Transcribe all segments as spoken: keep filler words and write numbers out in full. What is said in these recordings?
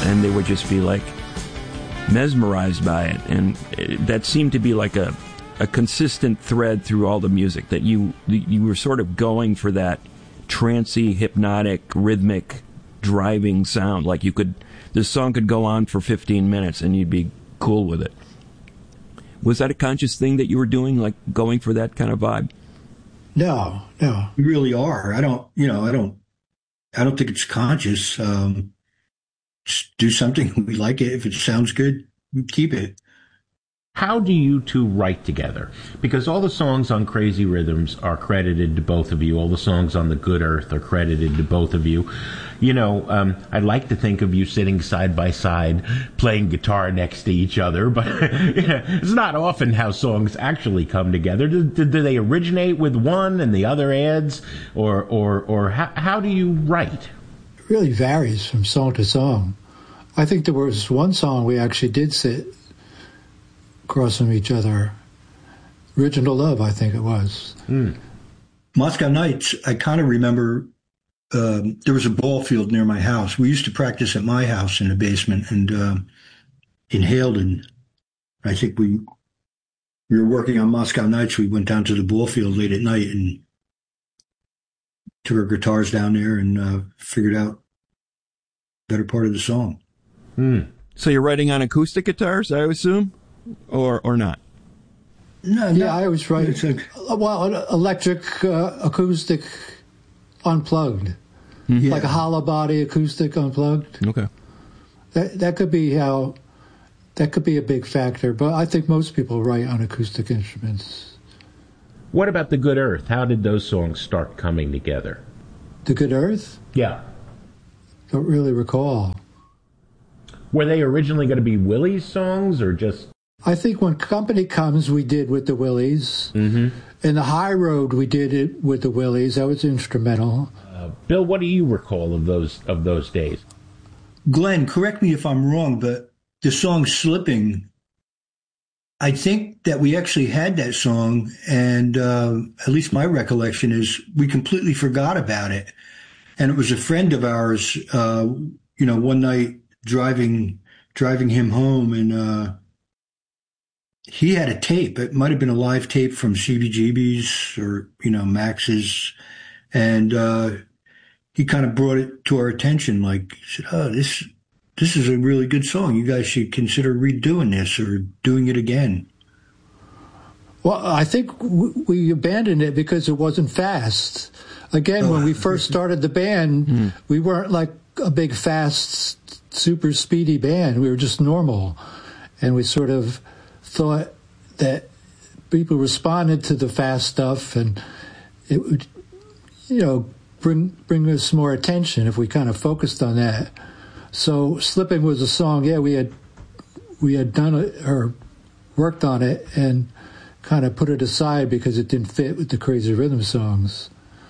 and they would just be like mesmerized by it. And it, that seemed to be like a, a consistent thread through all the music, that you you were sort of going for that trancy, hypnotic, rhythmic, driving sound. Like you could, this song could go on for fifteen minutes and you'd be cool with it. Was that a conscious thing that you were doing, like going for that kind of vibe? No, no. We really are. I don't, you know, I don't, I don't think it's conscious. Um, just do something. We like it. If it sounds good, we keep it. How do you two write together? Because all the songs on Crazy Rhythms are credited to both of you. All the songs on The Good Earth are credited to both of you. You know, um, I'd like to think of you sitting side by side, playing guitar next to each other, but you know, it's not often how songs actually come together. Do, do, do they originate with one and the other adds? Or, or, or how, how do you write? It really varies from song to song. I think there was one song we actually did sit across from each other. Original Love, I think it was. Mm. Moscow Nights, I kind of remember um, there was a ball field near my house. We used to practice at my house in the basement, and um, in Haledon, I think we we were working on Moscow Nights. We went down to the ball field late at night and took our guitars down there and uh, figured out the better part of the song. Mm. So you're writing on acoustic guitars, I assume? Or or not? No, Yeah, no. I always write, Like, well, electric, uh, acoustic, unplugged. yeah. Like a hollow body acoustic unplugged. Okay. That that could be how, that could be a big factor, but I think most people write on acoustic instruments. What about The Good Earth? How did those songs start coming together? The Good Earth? Yeah. Don't really recall. Were they originally going to be Willie's songs or just... I think when Company Comes, we did with the Willies. Mm-hmm. In the High Road, we did it with the Willies. That was instrumental. Uh, Bill, what do you recall of those of those days? Glenn, correct me if I'm wrong, but the song Slipping, I think that we actually had that song, and uh, at least my recollection is we completely forgot about it. And it was a friend of ours, uh, you know, one night driving driving him home, and uh, he had a tape. It might have been a live tape from C B G B's or, you know, Max's. And uh, he kind of brought it to our attention. Like, he said, oh, this, this is a really good song. You guys should consider redoing this or doing it again. Well, I think w- we abandoned it because it wasn't fast. Again, Oh. when we first started the band, Mm. we weren't like a big, fast, super speedy band. We were just normal. And we sort of thought that people responded to the fast stuff, and it would, you know, bring bring us more attention if we kind of focused on that. So Slipping was a song, yeah, we had we had done it or worked on it and kind of put it aside because it didn't fit with the Crazy Rhythm songs.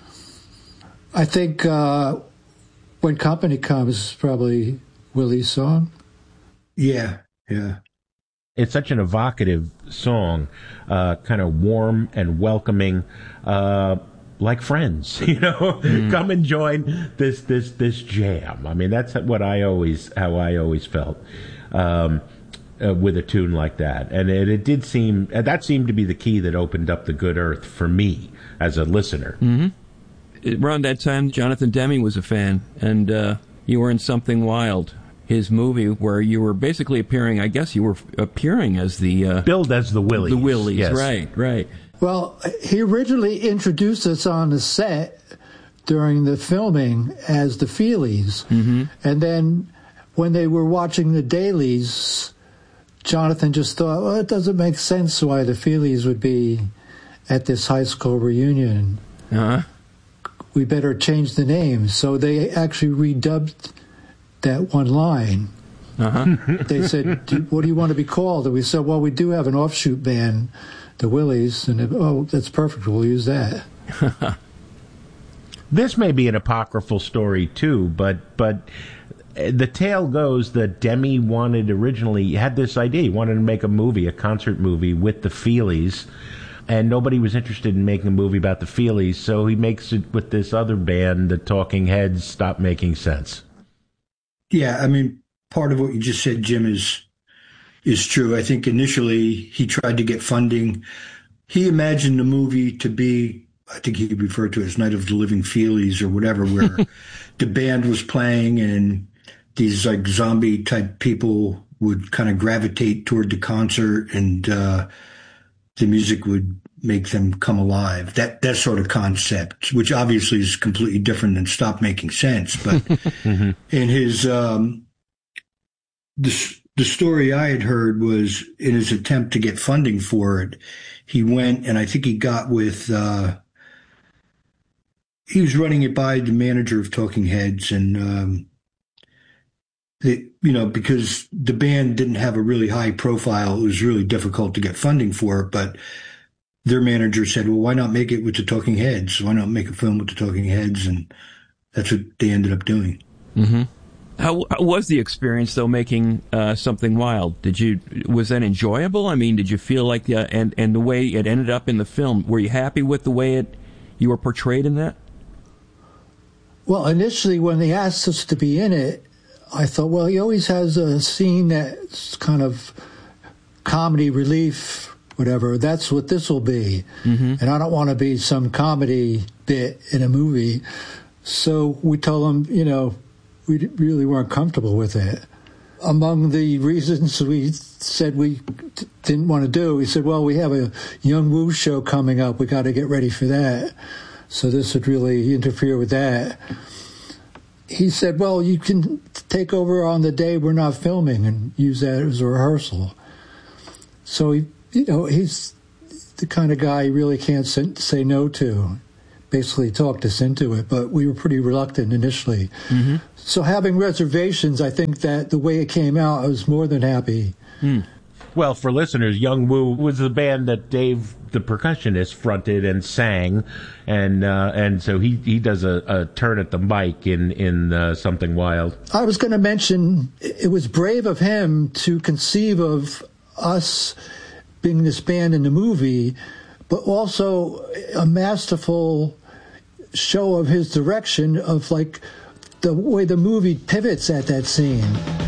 I think uh, When Company Comes, probably Willie's song. Yeah, yeah. It's such an evocative song, uh, kind of warm and welcoming, uh, like friends, you know, mm. Come and join this, this, this jam. I mean, that's what I always, how I always felt, um, uh, with a tune like that. And it, it did seem, uh, that seemed to be the key that opened up The Good Earth for me as a listener. Mm-hmm. Around that time, Jonathan Demme was a fan, and uh, you were in Something Wild, his movie, where you were basically appearing, I guess you were appearing as the... Uh, Billed as the Willies. The Willies, yes. right, right. Well, he originally introduced us on the set during the filming as the Feelies. Mm-hmm. And then when they were watching the dailies, Jonathan just thought, well, it doesn't make sense why the Feelies would be at this high school reunion. Uh-huh. We better change the name. So they actually redubbed that one line. Uh-huh. They said, do, what do you want to be called? And we said, well, we do have an offshoot band, the Willies. And, it, oh, that's perfect. We'll use that. This may be an apocryphal story, too, but but the tale goes that Demme wanted originally, he had this idea. He wanted to make a movie, a concert movie with the Feelies. And nobody was interested in making a movie about the Feelies, so he makes it with this other band, the Talking Heads. Stop making sense. Yeah, I mean, part of what you just said, Jim, is is true. I think initially he tried to get funding. He imagined the movie to be, I think he referred to it as Night of the Living Feelies or whatever, where the band was playing and these like zombie type people would kind of gravitate toward the concert and uh, the music would make them come alive. That that sort of concept, which obviously is completely different than Stop Making Sense. But mm-hmm. in his um, the the story I had heard was in his attempt to get funding for it, he went and I think he got with. Uh, he was running it by the manager of Talking Heads, and um, the, you know, because the band didn't have a really high profile, it was really difficult to get funding for it. But their manager said, well, why not make it with the Talking Heads? Why not make a film with the Talking Heads? And that's what they ended up doing. Mm-hmm. How, how was the experience, though, making uh, Something Wild? Did you was that enjoyable? I mean, did you feel like, uh, and, and the way it ended up in the film, were you happy with the way it you were portrayed in that? Well, initially, when they asked us to be in it, I thought, well, he always has a scene that's kind of comedy relief, whatever. That's what this will be. Mm-hmm. And I don't want to be some comedy bit in a movie. So we told him, you know, we really weren't comfortable with it. Among the reasons we said we t- didn't want to do, he said, well, we have a Young Woo show coming up. We got to get ready for that. So this would really interfere with that. He said, well, you can take over on the day we're not filming and use that as a rehearsal. So, he, you know, he's the kind of guy you really can't say no to. Basically talked us into it, but we were pretty reluctant initially. Mm-hmm. So having reservations, I think that the way it came out, I was more than happy. Mm. Well, for listeners, Young Woo was the band that Dave, the percussionist, fronted and sang, and uh, and so he, he does a, a turn at the mic in, in uh, Something Wild. I was going to mention, it was brave of him to conceive of us being this band in the movie, but also a masterful show of his direction of like the way the movie pivots at that scene.